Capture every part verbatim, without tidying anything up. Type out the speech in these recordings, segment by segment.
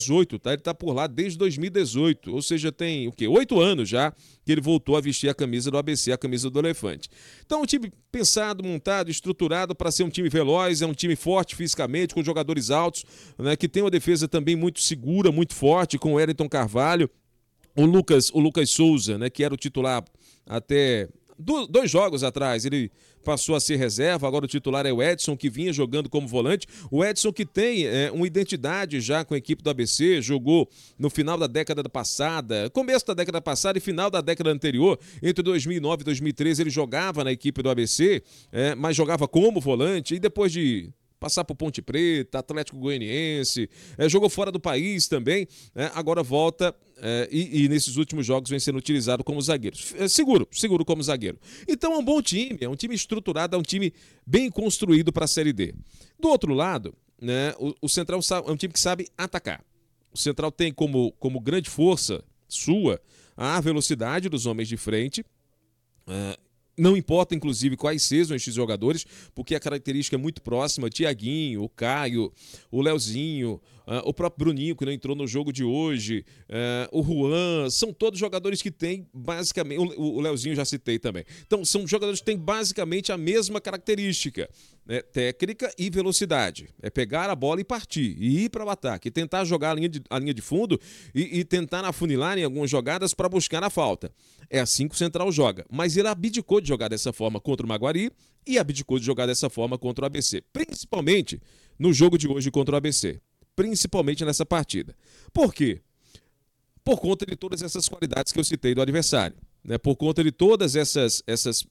dezoito, tá? Ele está por lá desde dois mil e dezoito, ou seja, tem o quê? Oito anos já que ele voltou a vestir a camisa do A B C, a camisa do Elefante. Então, um time pensado, montado, estruturado para ser um time veloz, é um time forte fisicamente, com jogadores altos, né, que tem uma defesa também muito segura, muito forte, com o Wellington Carvalho, o Lucas, o Lucas Souza, né, que era o titular até dois jogos atrás, ele passou a ser reserva, agora o titular é o Edson, que vinha jogando como volante. O Edson que tem é, uma identidade já com a equipe do A B C, jogou no final da década passada, começo da década passada e final da década anterior, entre dois mil e nove e dois mil e treze ele jogava na equipe do A B C, é, mas jogava como volante, e depois de passar por Ponte Preta, Atlético Goianiense, é, jogou fora do país também, é, agora volta é, e, e nesses últimos jogos vem sendo utilizado como zagueiro. É, seguro, seguro como zagueiro. Então é um bom time, é um time estruturado, é um time bem construído para a Série D. Do outro lado, né, o, o Central é um time que sabe atacar. O Central tem como, como grande força sua a velocidade dos homens de frente, é, não importa, inclusive, quais sejam estes jogadores, porque a característica é muito próxima. O Thiaguinho, o Caio, o Leozinho, uh, o próprio Bruninho, que não entrou no jogo de hoje, uh, o Juan, são todos jogadores que têm basicamente... O, o Leozinho já citei também. Então, são jogadores que têm basicamente a mesma característica, né? Técnica e velocidade. É pegar a bola e partir, e ir para o ataque, tentar jogar a linha de, a linha de fundo e, e tentar afunilar em algumas jogadas para buscar a falta. É assim que o Central joga. Mas ele abdicou de jogar dessa forma contra o Maguari e abdicou de jogar dessa forma contra o A B C. Principalmente no jogo de hoje contra o A B C. Principalmente nessa partida. Por quê? Por conta de todas essas qualidades que eu citei do adversário. Né? Por conta de todas essas, essas,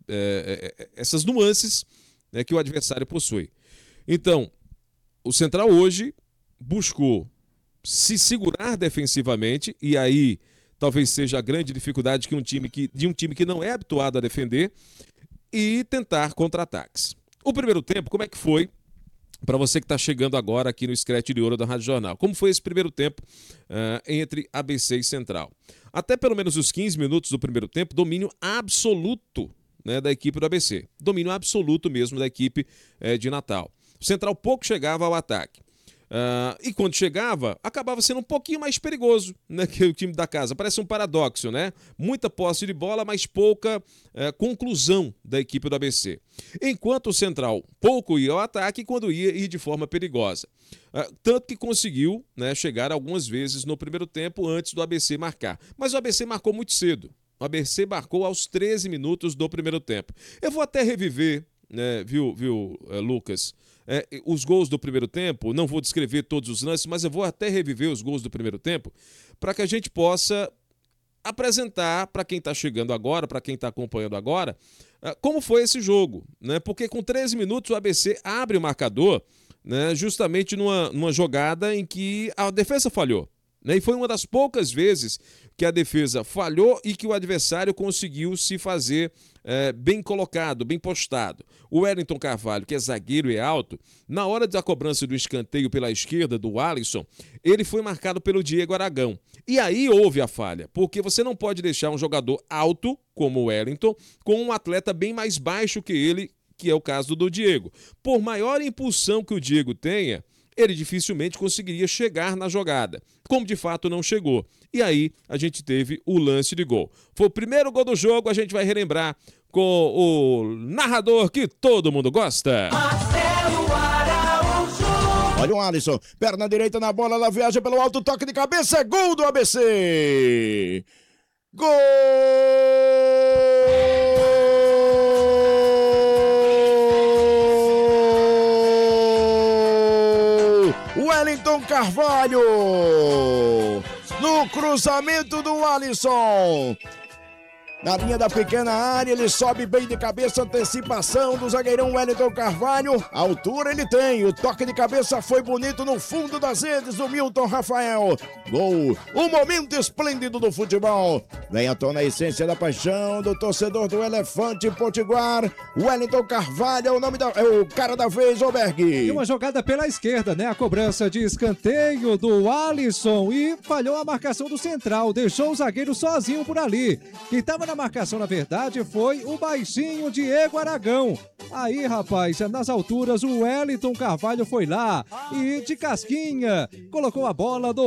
é, essas nuances, né, que o adversário possui. Então, o Central hoje buscou se segurar defensivamente, e aí talvez seja a grande dificuldade que um time que, de um time que não é habituado a defender, e tentar contra-ataques. O primeiro tempo, como é que foi para você que está chegando agora aqui no Scratch de Ouro da Rádio Jornal? Como foi esse primeiro tempo uh, entre A B C e Central? Até pelo menos os quinze minutos do primeiro tempo, domínio absoluto, né, da equipe do A B C. Domínio absoluto mesmo da equipe eh, de Natal. O Central pouco chegava ao ataque. Uh, e quando chegava, acabava sendo um pouquinho mais perigoso, né, que o time da casa. Parece um paradoxo, né? Muita posse de bola, mas pouca uh, conclusão da equipe do A B C. Enquanto o Central pouco ia ao ataque, quando ia, ia de forma perigosa. Uh, tanto que conseguiu, né, chegar algumas vezes no primeiro tempo antes do A B C marcar. Mas o A B C marcou muito cedo. O A B C marcou aos treze minutos do primeiro tempo. Eu vou até reviver, né, viu, viu, Lucas? É, os gols do primeiro tempo, não vou descrever todos os lances, mas eu vou até reviver os gols do primeiro tempo para que a gente possa apresentar para quem está chegando agora, para quem está acompanhando agora, como foi esse jogo, né? Porque com treze minutos o A B C abre o marcador, né, justamente numa, numa jogada em que a defesa falhou. E foi uma das poucas vezes que a defesa falhou e que o adversário conseguiu se fazer é, bem colocado, bem postado. O Wellington Carvalho, que é zagueiro e alto, na hora da cobrança do escanteio pela esquerda do Alisson, ele foi marcado pelo Diego Aragão. E aí houve a falha, porque você não pode deixar um jogador alto, como o Wellington, com um atleta bem mais baixo que ele, que é o caso do Diego. Por maior impulsão que o Diego tenha, ele dificilmente conseguiria chegar na jogada, como de fato não chegou. E aí a gente teve o lance de gol. Foi o primeiro gol do jogo, a gente vai relembrar com o narrador que todo mundo gosta. Marcelo Araújo. Olha o Alisson, perna direita na bola, ela viaja pelo alto, toque de cabeça, gol do A B C! Gol! Wellington Carvalho, no cruzamento do Alisson, na linha da pequena área, ele sobe bem de cabeça, antecipação do zagueirão Wellington Carvalho, a altura ele tem, o toque de cabeça foi bonito no fundo das redes do Milton Rafael, gol, um momento esplêndido do futebol, vem à tona a essência da paixão do torcedor do Elefante Potiguar, Wellington Carvalho é o nome da, é o cara da vez, Oberg. E uma jogada pela esquerda, né, a cobrança de escanteio do Alisson e falhou a marcação do Central, deixou o zagueiro sozinho por ali, quem estava na marcação, na verdade, foi o baixinho Diego Aragão. Aí, rapaz, nas alturas, o Wellington Carvalho foi lá e de casquinha colocou a bola do